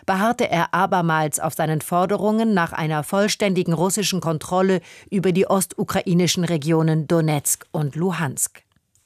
beharrte er abermals auf seinen Forderungen nach einer vollständigen russischen Kontrolle über die ostukrainischen Regionen Donezk und Luhansk.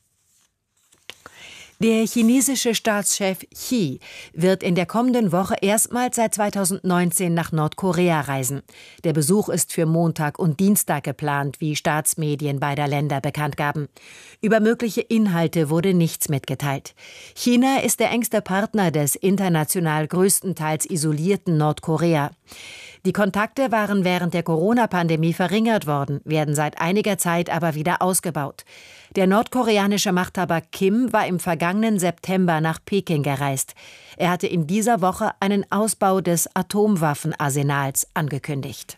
Der chinesische Staatschef Xi wird in der kommenden Woche erstmals seit 2019 nach Nordkorea reisen. Der Besuch ist für Montag und Dienstag geplant, wie Staatsmedien beider Länder bekannt gaben. Über mögliche Inhalte wurde nichts mitgeteilt. China ist der engste Partner des international größtenteils isolierten Nordkorea. Die Kontakte waren während der Corona-Pandemie verringert worden, werden seit einiger Zeit aber wieder ausgebaut. Der nordkoreanische Machthaber Kim war im vergangenen September nach Peking gereist. Er hatte in dieser Woche einen Ausbau des Atomwaffenarsenals angekündigt.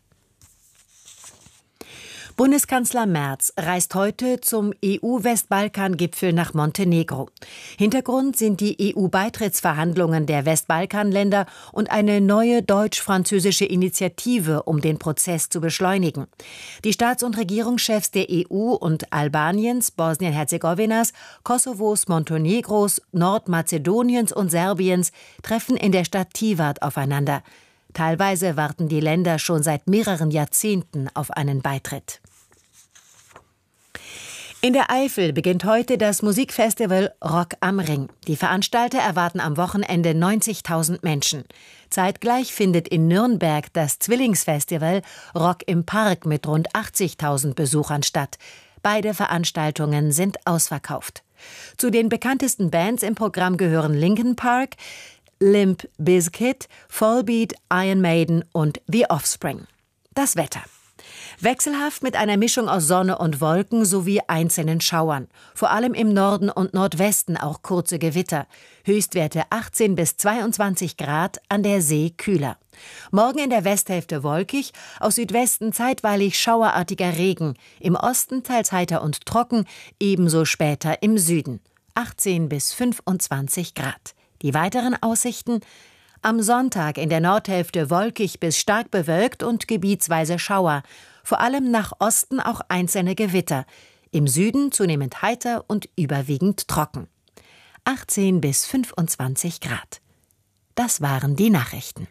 Bundeskanzler Merz reist heute zum EU-Westbalkan-Gipfel nach Montenegro. Hintergrund sind die EU-Beitrittsverhandlungen der Westbalkanländer und eine neue deutsch-französische Initiative, um den Prozess zu beschleunigen. Die Staats- und Regierungschefs der EU und Albaniens, Bosnien-Herzegowinas, Kosovos, Montenegros, Nordmazedoniens und Serbiens treffen in der Stadt Tivat aufeinander. Teilweise warten die Länder schon seit mehreren Jahrzehnten auf einen Beitritt. In der Eifel beginnt heute das Musikfestival Rock am Ring. Die Veranstalter erwarten am Wochenende 90.000 Menschen. Zeitgleich findet in Nürnberg das Zwillingsfestival Rock im Park mit rund 80.000 Besuchern statt. Beide Veranstaltungen sind ausverkauft. Zu den bekanntesten Bands im Programm gehören Linkin Park, Limp Bizkit, Volbeat, Iron Maiden und The Offspring. Das Wetter. Wechselhaft mit einer Mischung aus Sonne und Wolken sowie einzelnen Schauern. Vor allem im Norden und Nordwesten auch kurze Gewitter. Höchstwerte 18 bis 22 Grad, an der See kühler. Morgen in der Westhälfte wolkig, aus Südwesten zeitweilig schauerartiger Regen. Im Osten teils heiter und trocken, ebenso später im Süden. 18 bis 25 Grad. Die weiteren Aussichten: am Sonntag in der Nordhälfte wolkig bis stark bewölkt und gebietsweise Schauer. Vor allem nach Osten auch einzelne Gewitter. Im Süden zunehmend heiter und überwiegend trocken. 18 bis 25 Grad. Das waren die Nachrichten.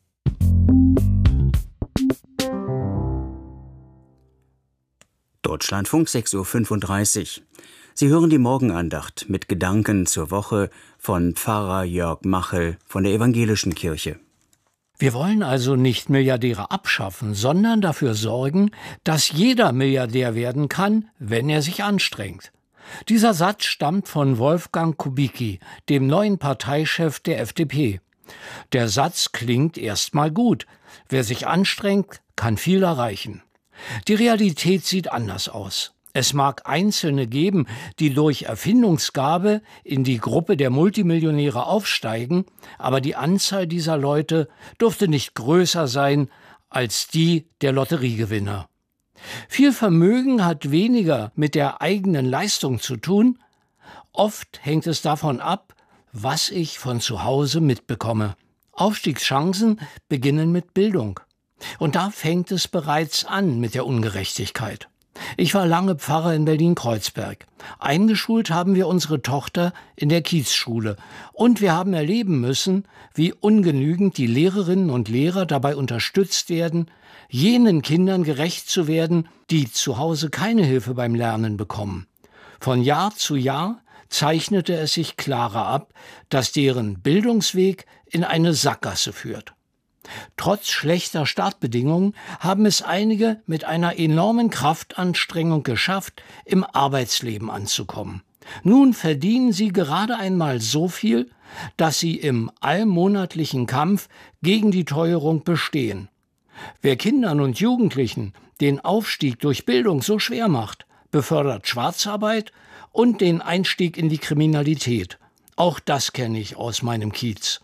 Deutschlandfunk 6:35 Uhr. Sie hören die Morgenandacht mit Gedanken zur Woche von Pfarrer Jörg Machel von der Evangelischen Kirche. Wir wollen also nicht Milliardäre abschaffen, sondern dafür sorgen, dass jeder Milliardär werden kann, wenn er sich anstrengt. Dieser Satz stammt von Wolfgang Kubicki, dem neuen Parteichef der FDP. Der Satz klingt erstmal gut. Wer sich anstrengt, kann viel erreichen. Die Realität sieht anders aus. Es mag Einzelne geben, die durch Erfindungsgabe in die Gruppe der Multimillionäre aufsteigen, aber die Anzahl dieser Leute dürfte nicht größer sein als die der Lotteriegewinner. Viel Vermögen hat weniger mit der eigenen Leistung zu tun. Oft hängt es davon ab, was ich von zu Hause mitbekomme. Aufstiegschancen beginnen mit Bildung. Und da fängt es bereits an mit der Ungerechtigkeit. Ich war lange Pfarrer in Berlin-Kreuzberg. Eingeschult haben wir unsere Tochter in der Kiezschule. Und wir haben erleben müssen, wie ungenügend die Lehrerinnen und Lehrer dabei unterstützt werden, jenen Kindern gerecht zu werden, die zu Hause keine Hilfe beim Lernen bekommen. Von Jahr zu Jahr zeichnete es sich klarer ab, dass deren Bildungsweg in eine Sackgasse führt. Trotz schlechter Startbedingungen haben es einige mit einer enormen Kraftanstrengung geschafft, im Arbeitsleben anzukommen. Nun verdienen sie gerade einmal so viel, dass sie im allmonatlichen Kampf gegen die Teuerung bestehen. Wer Kindern und Jugendlichen den Aufstieg durch Bildung so schwer macht, befördert Schwarzarbeit und den Einstieg in die Kriminalität. Auch das kenne ich aus meinem Kiez.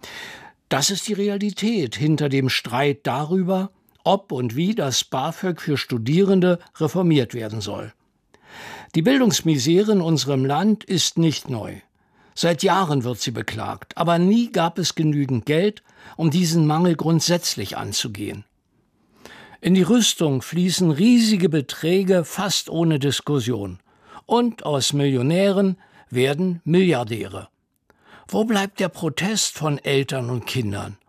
Das ist die Realität hinter dem Streit darüber, ob und wie das BAföG für Studierende reformiert werden soll. Die Bildungsmisere in unserem Land ist nicht neu. Seit Jahren wird sie beklagt, aber nie gab es genügend Geld, um diesen Mangel grundsätzlich anzugehen. In die Rüstung fließen riesige Beträge fast ohne Diskussion. Und aus Millionären werden Milliardäre. Wo bleibt der Protest von Eltern und Kindern?